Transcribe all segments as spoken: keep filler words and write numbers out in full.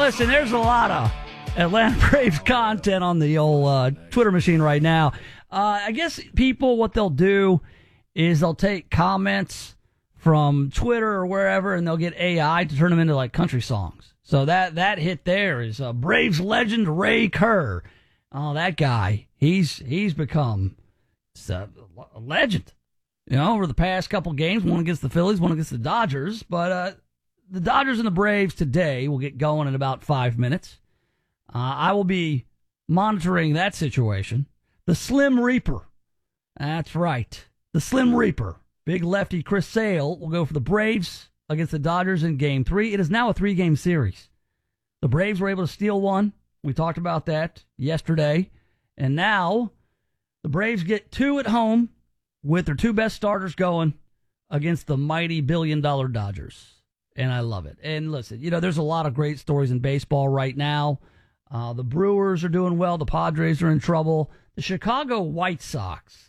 listen, there's a lot of Atlanta Braves content on the old uh, Twitter machine right now. Uh, I guess people, what they'll do is they'll take comments from Twitter or wherever, and they'll get A I to turn them into like country songs. So that that hit there is uh, Braves legend Ray Kerr. Oh, that guy, he's he's become a, a legend. You know, over the past couple games, one against the Phillies, one against the Dodgers. But uh, the Dodgers and the Braves today will get going in about five minutes. Uh, I will be monitoring that situation. The Slim Reaper. That's right. The Slim Reaper. Big lefty Chris Sale will go for the Braves against the Dodgers in game three. It is now a three-game series. The Braves were able to steal one. We talked about that yesterday. And now the Braves get two at home with their two best starters going against the mighty billion-dollar Dodgers. And I love it. And listen, you know, there's a lot of great stories in baseball right now. Uh, the Brewers are doing well. The Padres are in trouble. The Chicago White Sox.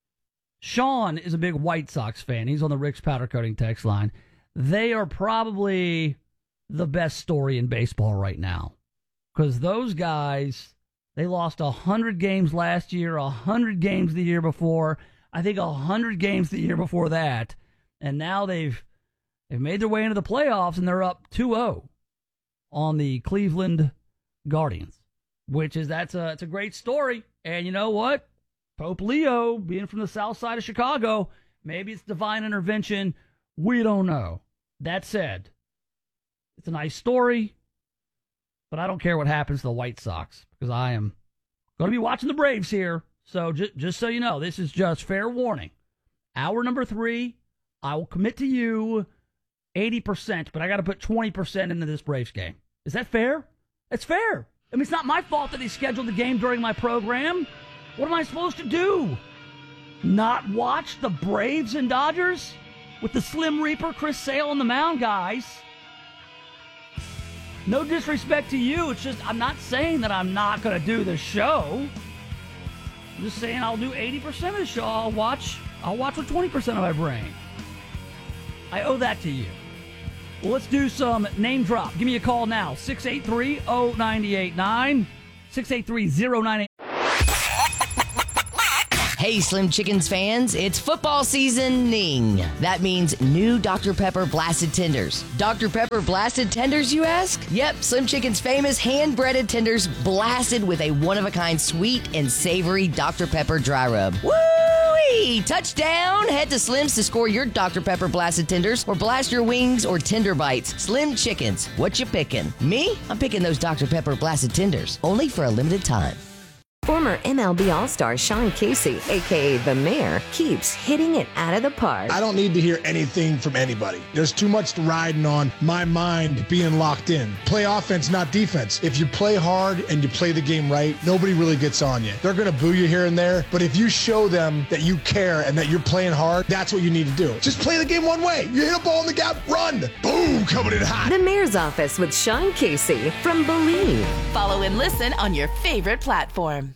Sean is a big White Sox fan. He's on the Rick's Powder Coating text line. They are probably the best story in baseball right now. Because those guys, they lost one hundred games last year, one hundred games the year before, I think one hundred games the year before that. And now they've they've made their way into the playoffs, and they're up two oh on the Cleveland Guardians, which is, that's a, it's a great story. And you know what? Pope Leo, being from the south side of Chicago, maybe it's divine intervention. We don't know. That said, it's a nice story, but I don't care what happens to the White Sox because I am going to be watching the Braves here. So just, just so you know, this is just fair warning. Hour number three, I will commit to you eighty percent, but I got to put twenty percent into this Braves game. Is that fair? It's fair. I mean, it's not my fault that he scheduled the game during my program. What am I supposed to do? Not watch the Braves and Dodgers with the Slim Reaper, Chris Sale on the mound, guys? No disrespect to you. It's just, I'm not saying that I'm not going to do the show. I'm just saying I'll do eighty percent of the show. I'll watch, I'll watch with twenty percent of my brain. I owe that to you. Well, let's do some name drop. Give me a call now. six eight three, oh nine eight nine. six eight three, oh nine eight nine. Hey, Slim Chickens fans, it's football seasoning. That means new Doctor Pepper Blasted Tenders. Doctor Pepper Blasted Tenders, you ask? Yep, Slim Chicken's famous hand-breaded tenders blasted with a one-of-a-kind sweet and savory Doctor Pepper dry rub. Woo-wee! Touchdown! Head to Slim's to score your Doctor Pepper Blasted Tenders or blast your wings or tender bites. Slim Chickens, what you picking? Me? I'm picking those Doctor Pepper Blasted Tenders, only for a limited time. Former M L B All-Star Sean Casey, a k a. The Mayor, keeps hitting it out of the park. I don't need to hear anything from anybody. There's too much riding on my mind being locked in. Play offense, not defense. If you play hard and you play the game right, nobody really gets on you. They're going to boo you here and there, but if you show them that you care and that you're playing hard, that's what you need to do. Just play the game one way. You hit a ball in the gap, run. Boom, coming in hot. The Mayor's Office with Sean Casey from Believe. Follow and listen on your favorite platform.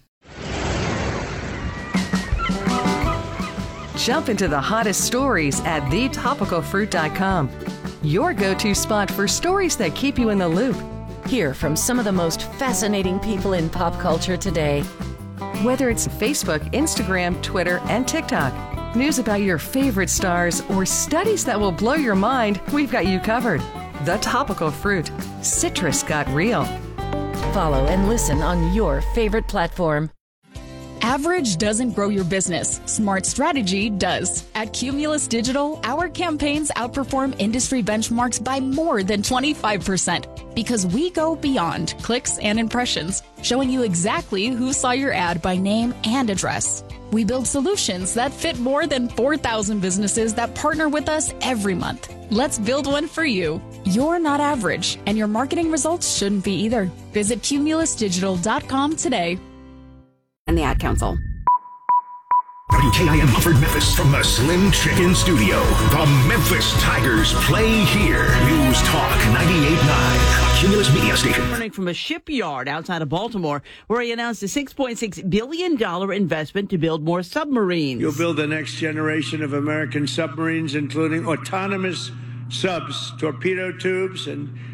Jump into the hottest stories at the topical fruit dot com. Your go-to spot for stories that keep you in the loop. Hear from some of the most fascinating people in pop culture today. Whether it's Facebook, Instagram, Twitter, and TikTok, news about your favorite stars, or studies that will blow your mind, we've got you covered. The Topical Fruit. Citrus got real. Follow and listen on your favorite platform. Average doesn't grow your business. Smart strategy does. At Cumulus Digital, our campaigns outperform industry benchmarks by more than twenty-five percent because we go beyond clicks and impressions, showing you exactly who saw your ad by name and address. We build solutions that fit more than four thousand businesses that partner with us every month. Let's build one for you. You're not average, and your marketing results shouldn't be either. Visit cumulus digital dot com today. And the Ad Council. W K I M offered Memphis from the Slim Chicken Studio. The Memphis Tigers play here. News Talk ninety-eight point nine, a Cumulus media station. Returning from a shipyard outside of Baltimore, where he announced a six point six billion dollars investment to build more submarines. You'll build the next generation of American submarines, including autonomous subs, torpedo tubes, and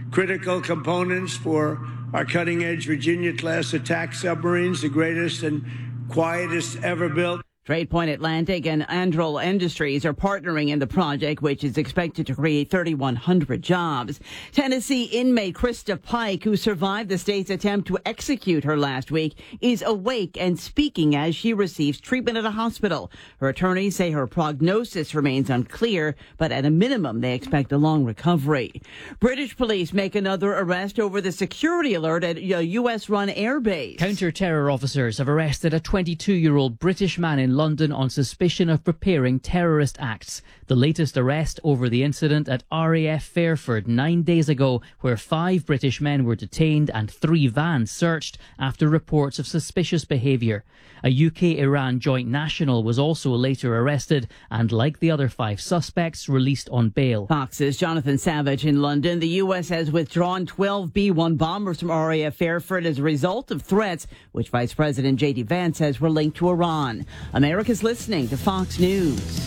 critical components for our cutting-edge Virginia-class attack submarines, the greatest and quietest ever built. TradePoint Atlantic and Anduril Industries are partnering in the project, which is expected to create thirty-one hundred jobs. Tennessee inmate Krista Pike, who survived the state's attempt to execute her last week, is awake and speaking as she receives treatment at a hospital. Her attorneys say her prognosis remains unclear, but at a minimum, they expect a long recovery. British police make another arrest over the security alert at a U S-run airbase. Counter-terror officers have arrested a twenty-two-year-old British man in London on suspicion of preparing terrorist acts. The latest arrest over the incident at R A F Fairford nine days ago, where five British men were detained and three vans searched after reports of suspicious behaviour. A U K-Iran joint national was also later arrested and, like the other five suspects, released on bail. Fox's Jonathan Savage in London. The U S has withdrawn twelve B one bombers from R A F Fairford as a result of threats which Vice President J D Vance says were linked to Iran. America's listening to Fox News.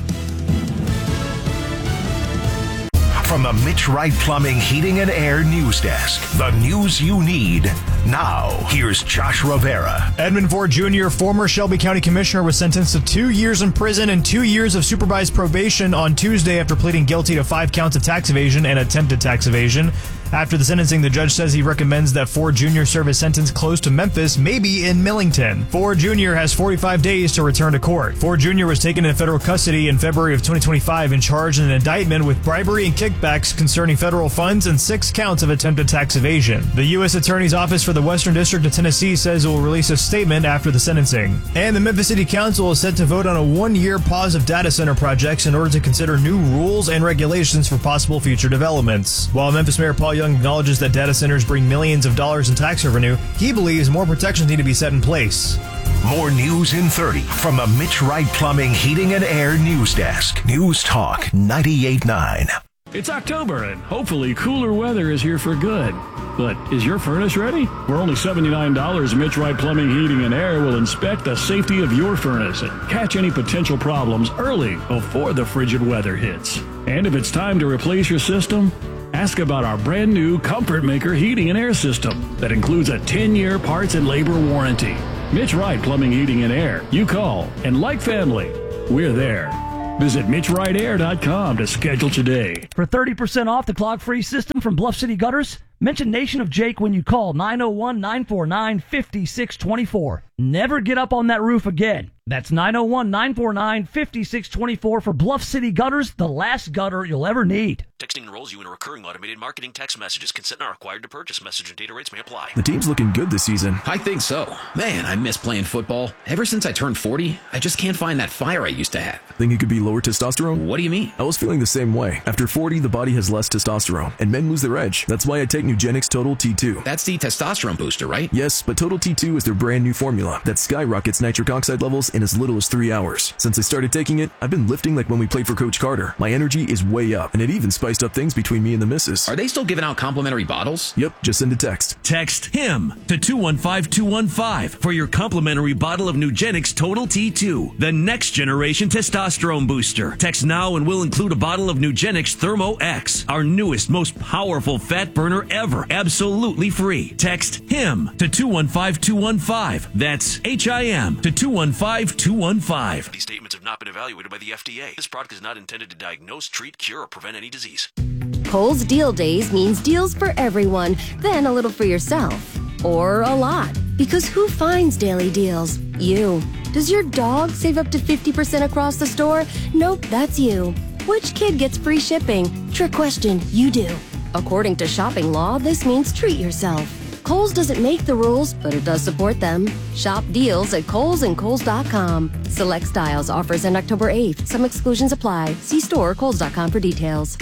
From the Mitch Wright Plumbing, Heating, and Air News Desk, the news you need now. Here's Josh Rivera. Edmund Ford Junior, former Shelby County Commissioner, was sentenced to two years in prison and two years of supervised probation on Tuesday after pleading guilty to five counts of tax evasion and attempted tax evasion. After the sentencing, the judge says he recommends that Ford Junior serve his sentence close to Memphis, maybe in Millington. Ford Junior has forty-five days to return to court. Ford Junior was taken into federal custody in February of twenty twenty-five and charged in an indictment with bribery and kickbacks concerning federal funds and six counts of attempted tax evasion. The U S Attorney's Office for the Western District of Tennessee says it will release a statement after the sentencing. And the Memphis City Council is set to vote on a one-year pause of data center projects in order to consider new rules and regulations for possible future developments. While Memphis Mayor Paul Young acknowledges that data centers bring millions of dollars in tax revenue, he believes more protections need to be set in place. More news in thirty from the Mitch Wright Plumbing, Heating, and Air News Desk. News Talk ninety-eight point nine. It's October, and hopefully cooler weather is here for good. But is your furnace ready? For only seventy-nine dollars, Mitch Wright Plumbing, Heating, and Air will inspect the safety of your furnace and catch any potential problems early before the frigid weather hits. And if it's time to replace your system, ask about our brand new Comfort Maker heating and air system that includes a ten-year parts and labor warranty. Mitch Wright Plumbing, Heating, and Air. You call, and like family, we're there. Visit Mitch Wright Air dot com to schedule today. For thirty percent off the clog-free system from Bluff City Gutters, mention Nation of Jake when you call nine oh one, nine four nine, five six two four. Never get up on that roof again. That's nine oh one, nine four nine, five six two four for Bluff City Gutters, the last gutter you'll ever need. Texting enrolls you in a recurring automated marketing text messages. Consent not required to purchase. Message and data rates may apply. The team's looking good this season. I think so. Man, I miss playing football. Ever since I turned forty, I just can't find that fire I used to have. Think it could be lower testosterone? What do you mean? I was feeling the same way. After forty, the body has less testosterone, and men lose their edge. That's why I take Nugenix Total T two. That's the testosterone booster, right? Yes, but Total T two is their brand new formula that skyrockets nitric oxide levels in as little as three hours. Since I started taking it, I've been lifting like when we played for Coach Carter. My energy is way up, and it even spiced up things between me and the missus. Are they still giving out complimentary bottles? Yep, just send a text. Text HIM to two one five two one five for your complimentary bottle of Nugenix Total T two, the next generation testosterone booster. Text now and we'll include a bottle of Nugenix Thermo X, our newest, most powerful fat burner ever, absolutely free. Text HIM to two one five two one five. That's H I M to two one five two one five. These statements have not been evaluated by the F D A. This product is not intended to diagnose, treat, cure, or prevent any disease. Kohl's Deal Days means deals for everyone, then a little for yourself. Or a lot. Because who finds daily deals? You. Does your dog save up to fifty percent across the store? Nope, that's you. Which kid gets free shipping? Trick question, you do. According to shopping law, this means treat yourself. Kohl's doesn't make the rules, but it does support them. Shop deals at Kohl's and Kohl's dot com. Select styles offers end October eighth. Some exclusions apply. See store or Kohl's dot com for details.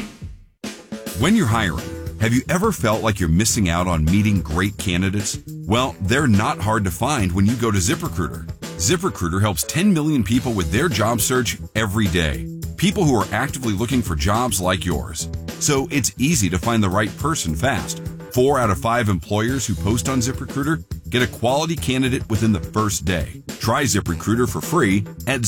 When you're hiring, have you ever felt like you're missing out on meeting great candidates? Well, they're not hard to find when you go to ZipRecruiter. ZipRecruiter helps ten million people with their job search every day. People who are actively looking for jobs like yours. So it's easy to find the right person fast. Four out of five employers who post on ZipRecruiter get a quality candidate within the first day. Try ZipRecruiter for free at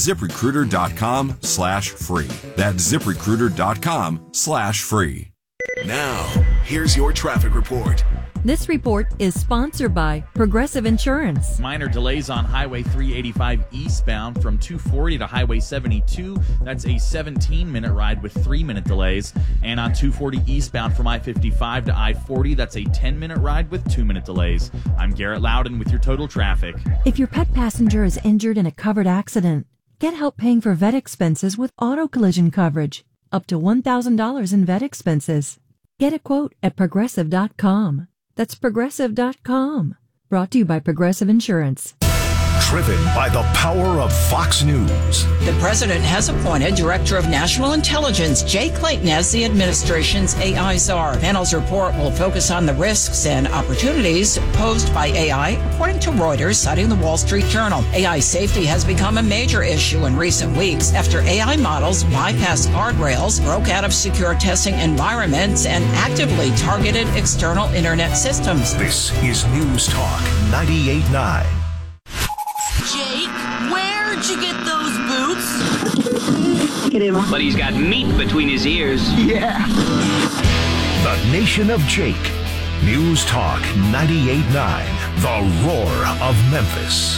ZipRecruiter.com slash free. That's ZipRecruiter.com slash free. Now, here's your traffic report. This report is sponsored by Progressive Insurance. Minor delays on Highway three eighty-five eastbound from two forty to Highway seventy-two. That's a seventeen-minute ride with three-minute delays. And on two forty eastbound from I fifty-five to I forty, that's a ten-minute ride with two-minute delays. I'm Garrett Loudon with your total traffic. If your pet passenger is injured in a covered accident, get help paying for vet expenses with auto collision coverage. Up to one thousand dollars in vet expenses. Get a quote at progressive dot com. That's progressive dot com. Brought to you by Progressive Insurance. Driven by the power of Fox News. The president has appointed Director of National Intelligence Jay Clayton as the administration's A I czar. Panel's report will focus on the risks and opportunities posed by A I, according to Reuters, citing the Wall Street Journal. A I safety has become a major issue in recent weeks after A I models bypassed guardrails, broke out of secure testing environments, and actively targeted external internet systems. This is News Talk ninety-eight point nine. Jake, where'd you get those boots? Look at him. But he's got meat between his ears. Yeah. The Nation of Jake. News Talk ninety-eight point nine. The Roar of Memphis.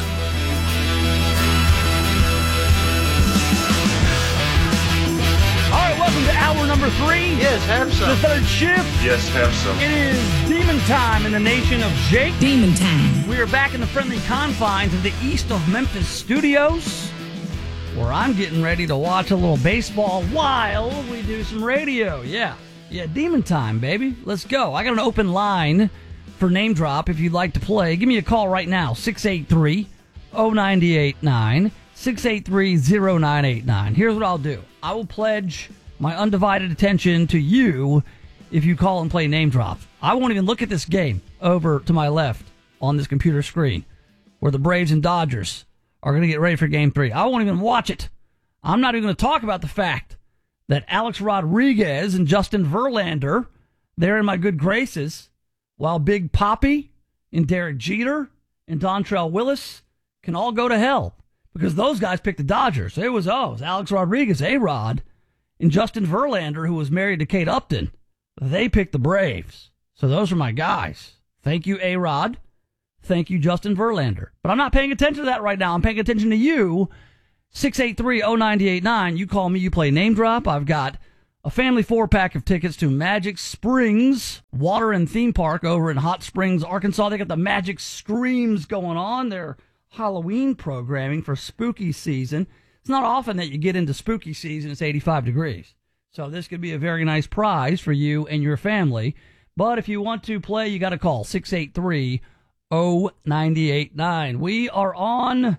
All right, welcome to hour number three. Yes, have some. The third shift. Yes, have some. It is Demon Time in the Nation of Jake. Demon Time. We are back in the friendly confines of the East of Memphis studios, where I'm getting ready to watch a little baseball while we do some radio. Yeah, yeah, Demon Time, baby. Let's go. I got an open line for Name Drop if you'd like to play. Give me a call right now, six eight three, oh nine eight nine, six eight three, oh nine eight nine. Here's what I'll do. I will pledge my undivided attention to you if you call and play Name Drop. I won't even look at this game over to my left on this computer screen where the Braves and Dodgers are going to get ready for game three. I won't even watch it. I'm not even going to talk about the fact that Alex Rodriguez and Justin Verlander, they're in my good graces, while Big Papi and Derek Jeter and Dontrelle Willis can all go to hell because those guys picked the Dodgers. It was, oh, it was Alex Rodriguez, A-Rod, and Justin Verlander, who was married to Kate Upton. They picked the Braves. So those are my guys. Thank you, A-Rod. Thank you, Justin Verlander. But I'm not paying attention to that right now. I'm paying attention to you. six eight three, oh nine eight nine. You call me, you play Name Drop. I've got a family four-pack of tickets to Magic Springs Water and Theme Park over in Hot Springs, Arkansas. They got the Magic Screams going on. They're Halloween programming for spooky season. It's not often that you get into spooky season. It's eighty-five degrees. So this could be a very nice prize for you and your family. But if you want to play, you got to call six eight three, oh nine eight nine. We are on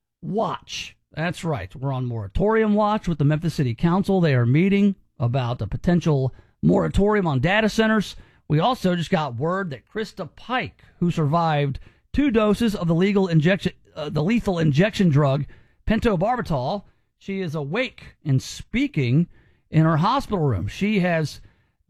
watch. That's right. We're on moratorium watch with the Memphis City Council. They are meeting about a potential moratorium on data centers. We also just got word that Krista Pike, who survived two doses of the legal injection, uh, the lethal injection drug pentobarbital, she is awake and speaking in her hospital room. She has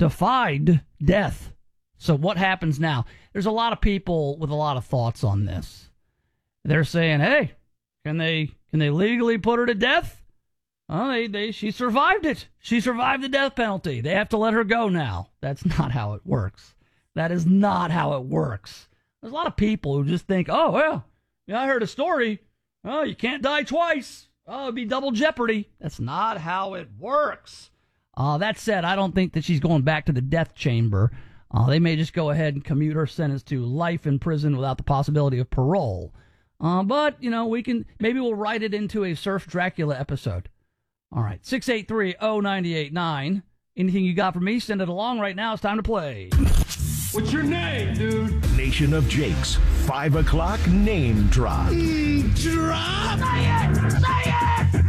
defied death. So what happens now? There's a lot of people with a lot of thoughts on this. They're saying, hey, can they can they legally put her to death? Oh, they, they she survived it. She survived the death penalty. They have to let her go now. That's not how it works. That is not how it works. There's a lot of people who just think, oh, well, yeah, I heard a story. Oh, you can't die twice. Oh, it'd be double jeopardy. That's not how it works. Uh, that said, I don't think that she's going back to the death chamber. Uh, they may just go ahead and commute her sentence to life in prison without the possibility of parole. Uh, but, you know, we can, maybe we'll write it into a Surf Dracula episode. All right, six eight three, oh nine eight nine. Anything you got for me, send it along right now. It's time to play. What's your name, dude? Nation of Jake's five o'clock Name Drop. Mm, drop! Say it! Say it!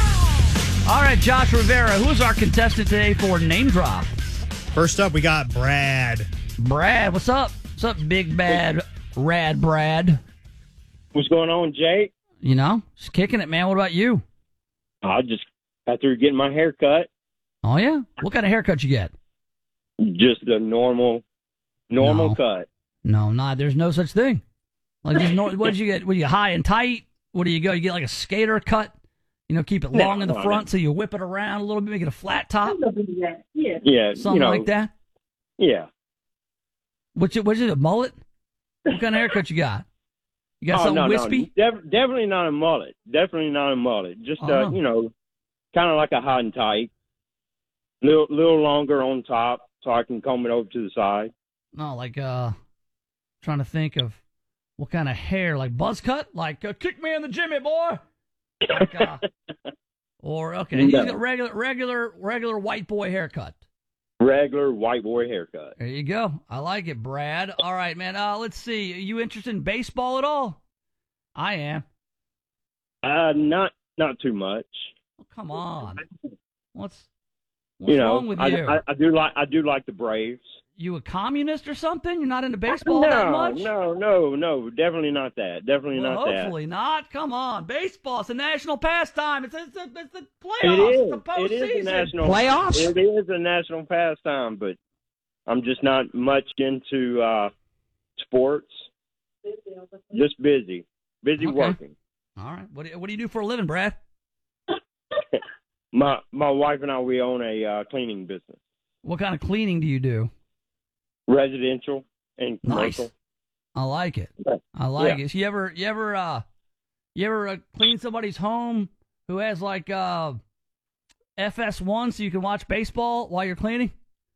All right, Josh Rivera, who's our contestant today for Name Drop? First up, we got Brad. Brad, what's up? What's up, big bad rad Brad? What's going on, Jake? You know, just kicking it, man. What about you? I just got through getting my hair cut. Oh, yeah? What kind of haircut you get? Just a normal, normal no. cut. No, not. There's no such thing. Like, just no, what did you get? What do you high and tight? What do you go? You get like a skater cut? You know, keep it long no, in the no, front no. so you whip it around a little bit, make it a flat top? Yeah. Yeah. Something you know, like that? Yeah. What's it? What's it? A mullet? What kind of haircut you got? You got oh, something no, wispy? No, Def- definitely not a mullet. Definitely not a mullet. Just, uh, Oh. you know, kind of like a hot and tight. Little, little longer on top so I can comb it over to the side. No, like uh, trying to think of what kind of hair, like buzz cut, like uh, kick me in the Jimmy, boy. Like, uh, or okay, No. he's got regular, regular, regular white boy haircut. Regular white boy haircut. There you go. I like it, Brad. All right, man. Uh, let's see. Are you interested in baseball at all? I am. Uh, not not too much. Oh, come on. What's what's you know, wrong with I, you? I, I do like I do like the Braves. You a communist or something? You're not into baseball no, that much? no, no, no. Definitely not that. Definitely Well, not that. hopefully not. Come on, baseball. It's a national pastime. It's it's, it's, it's the It playoffs. is. It's the postseason. It is a national playoffs. It is a national pastime, but I'm just not much into uh, sports. Just busy, busy Okay. working. All right. What do you, what do you do for a living, Brad? My my wife and I we own a uh, cleaning business, What kind of cleaning do you do? residential and Nice. commercial. I like it. I like Yeah. it. You ever you ever uh you ever uh, clean somebody's home who has like uh F S one so you can watch baseball while you're cleaning?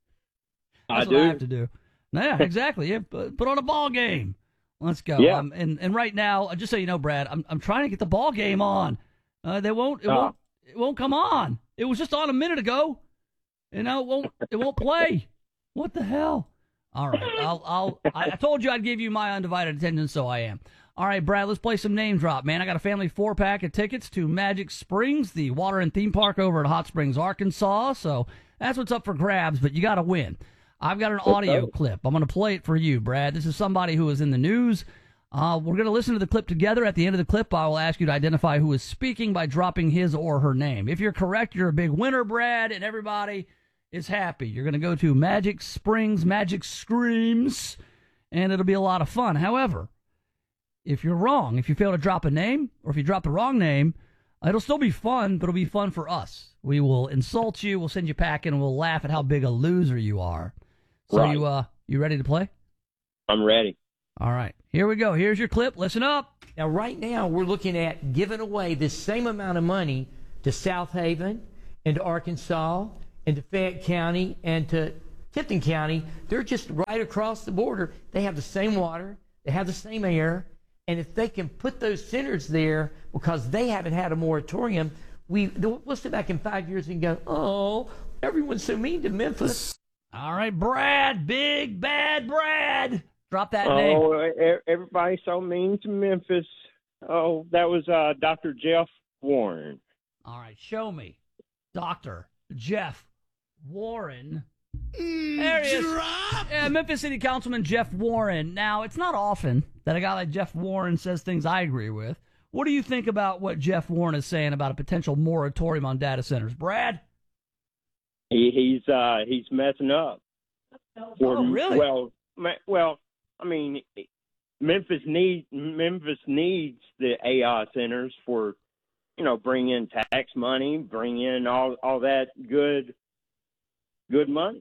I That's do. what I have to do. Yeah, exactly. Yeah, put put on a ball game. Let's go. Yeah. Um, and and right now, uh, just so you know, Brad, I'm I'm trying to get the ball game on. Uh, they won't. It Ah. won't. It won't come on. It was just on a minute ago. You know, it won't. It won't play. What the hell? All right. I'll. I'll. I, I told you I'd give you my undivided attention, so I am. All right, Brad. Let's play some name drop, man. I got a family four pack of tickets to Magic Springs, the water and theme park over at Hot Springs, Arkansas. So that's what's up for grabs. But you got to win. I've got an audio clip. I'm going to play it for you, Brad. This is somebody who is in the news. Uh, we're going to listen to the clip together. At the end of the clip, I will ask you to identify who is speaking by dropping his or her name. If you're correct, you're a big winner, Brad, and everybody is happy. You're going to go to Magic Springs, Magic Screams, and it'll be a lot of fun. However, if you're wrong, if you fail to drop a name, or if you drop the wrong name, it'll still be fun, but it'll be fun for us. We will insult you, we'll send you packing, and we'll laugh at how big a loser you are. So Right. you uh you ready to play? I'm ready. All right. Here we go. Here's your clip. Listen up. Now, right now, we're looking at giving away this same amount of money to South Haven and to Arkansas and to Fayette County and to Tipton County. They're just right across the border. They have the same water. They have the same air. And if they can put those centers there because they haven't had a moratorium, we, we'll sit back in five years and go, oh, everyone's so mean to Memphis. All right, Brad. Big bad Brad. Drop that name. Oh, e- everybody's so mean to Memphis. Oh, that was uh, Doctor Jeff Warren. All right, show me. Doctor Jeff Warren. There he is. Yeah, Memphis City Councilman Jeff Warren. Now, it's not often that a guy like Jeff Warren says things I agree with. What do you think about what Jeff Warren is saying about a potential moratorium on data centers? Brad? He, he's uh, he's messing up. For, Oh, really? Well, ma- well, I mean, Memphis need Memphis needs the A I centers for, you know, bring in tax money, bring in all all that good good money.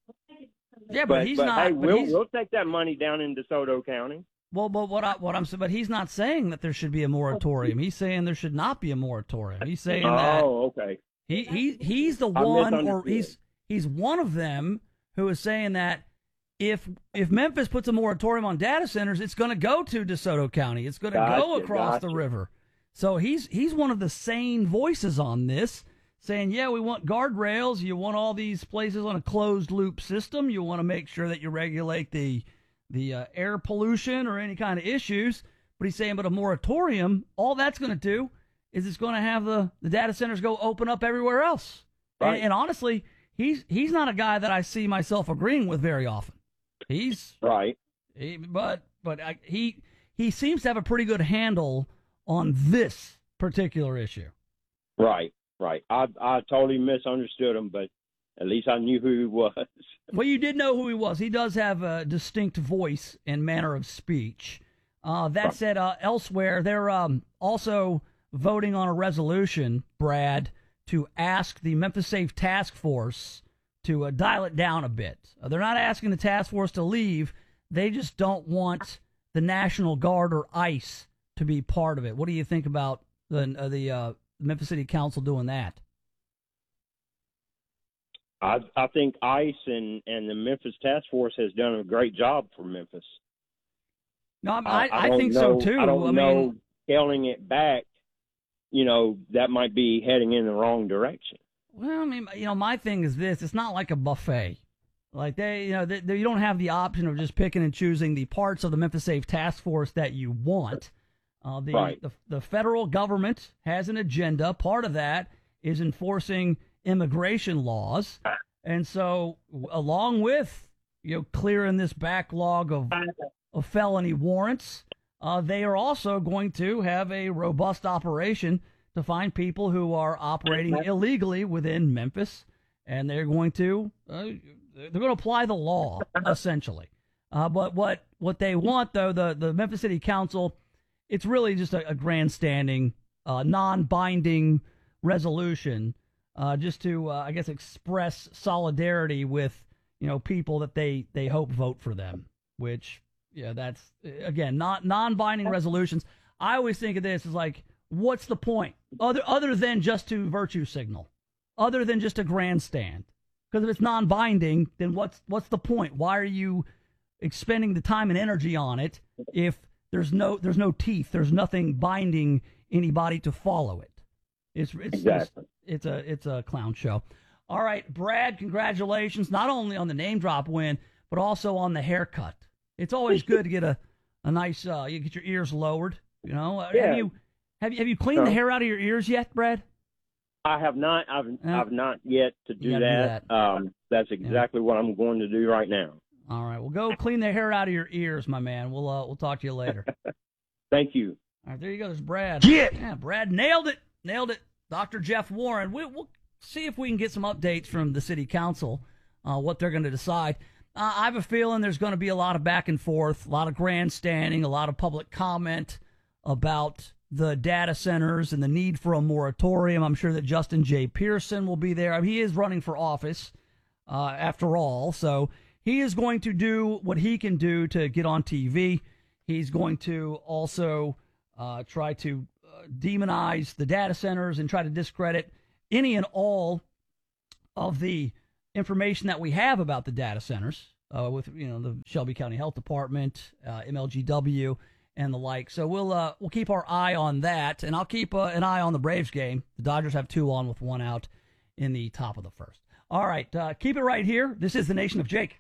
Yeah, but, he's not. Hey, but we'll he's- we'll take that money down in DeSoto County. Well, but what I, what I'm saying, but he's not saying that there should be a moratorium. He's saying there should not be a moratorium. He's saying that Oh, okay. he he he's the I one, or misunderstood. he's he's one of them who is saying that if if Memphis puts a moratorium on data centers, it's going to go to DeSoto County. It's going to go Gotcha, across gotcha. the river. So he's he's one of the sane voices on this, saying, yeah, we want guardrails. You want all these places on a closed loop system. You want to make sure that you regulate the the uh, air pollution or any kind of issues. But he's saying, but a moratorium, all that's going to do is it's going to have the, the data centers go open up everywhere else. Right. And, and honestly, he's he's not a guy that I see myself agreeing with very often. He's right, he, but but I, he he seems to have a pretty good handle on this particular issue. Right, right. I I totally misunderstood him, but at least I knew who he was. Well, you did know who he was. He does have a distinct voice and manner of speech. Uh, that said, uh, elsewhere, they're um, also voting on a resolution, Brad, to ask the Memphis Safe Task Force to uh, dial it down a bit. Uh, they're not asking the task force to leave. they just don't want the National Guard or ICE to be part of it. What do you think about the uh, the uh, Memphis City Council doing that? I, I think ICE and, and the Memphis Task Force has done a great job for Memphis. No, I, I, I, I think know, so too. I don't I know, mean, scaling it back, you know, that might be heading in the wrong direction. Well, I mean, you know, my thing is this: it's not like a buffet. Like they, you know, they, they, you don't have the option of just picking and choosing the parts of the Memphis Safe Task Force that you want. Uh, the, right. the the federal government has an agenda. Part of that is enforcing immigration laws, and so along with you know clearing this backlog of of felony warrants, uh, they are also going to have a robust operation to find people who are operating illegally within Memphis, and they're going to uh, they're going to apply the law essentially. Uh, but what what they want though, the the Memphis City Council, it's really just a, a grandstanding, uh, non-binding resolution, uh, just to uh, I guess express solidarity with you know people that they they hope vote for them. Which yeah, that's again not non-binding resolutions. I always think of this as like, what's the point other other than just to virtue signal, other than just a grandstand? Because if it's non-binding, then what's what's the point? Why are you expending the time and energy on it if there's no there's no teeth, there's nothing binding anybody to follow it? It's it's exactly. it's, it's a it's a clown show. All right, Brad, congratulations not only on the name drop win, but also on the haircut. It's always good to get a a nice uh, you get your ears lowered. You know, Yeah. have you have you have you cleaned No. the hair out of your ears yet, Brad? I have not. I've Yeah. I've not yet to do You gotta do that. that. Um, that's exactly what I'm going to do right now. All right, well, go clean the hair out of your ears, my man. We'll uh, we'll talk to you later. Thank you. All right, there you go. There's Brad. Get. Yeah, Brad nailed it. Nailed it. Doctor Jeff Warren. We, we'll see if we can get some updates from the city council, uh, what they're going to decide. Uh, I have a feeling there's going to be a lot of back and forth, a lot of grandstanding, a lot of public comment about the data centers and the need for a moratorium. I'm sure that Justin J. Pearson will be there. I mean, he is running for office, uh, after all, so he is going to do what he can do to get on T V. He's going to also uh, try to uh, demonize the data centers and try to discredit any and all of the information that we have about the data centers, uh, with you know the Shelby County Health Department, uh, M L G W, and the like. So we'll uh, we'll keep our eye on that, and I'll keep uh, an eye on the Braves game. The Dodgers have two on with one out in the top of the first. All right, uh, keep it right here. This is the Nation of Jake.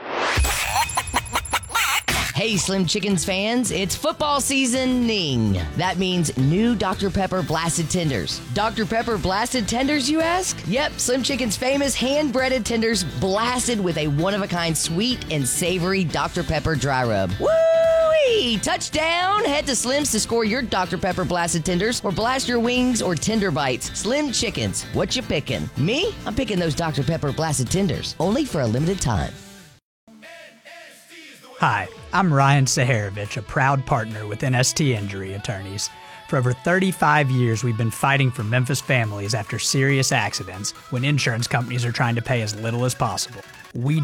Hey, Slim Chickens fans, it's football seasoning. That means new Doctor Pepper Blasted Tenders. Doctor Pepper Blasted Tenders, you ask? Yep, Slim Chicken's famous hand-breaded tenders blasted with a one-of-a-kind sweet and savory Doctor Pepper dry rub. Woo-wee! Touchdown! Head to Slim's to score your Doctor Pepper Blasted Tenders or blast your wings or tender bites. Slim Chickens, what you picking? Me? I'm picking those Doctor Pepper Blasted Tenders, only for a limited time. Hi, I'm Ryan Saharovich, a proud partner with N S T Injury Attorneys. For over thirty-five years, we've been fighting for Memphis families after serious accidents when insurance companies are trying to pay as little as possible. We